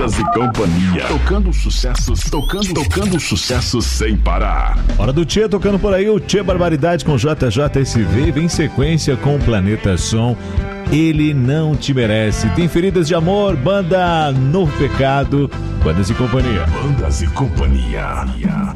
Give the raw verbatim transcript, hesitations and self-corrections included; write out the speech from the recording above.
Bandas e Companhia. Tocando sucessos, tocando, tocando sucessos sem parar. Hora do Tchê, tocando por aí o Tchê Barbaridade com J J S V. Vem em sequência com o Planeta Som. Ele não te merece. Tem Feridas de Amor, banda Novo Pecado, Bandas e Companhia. Bandas e Companhia.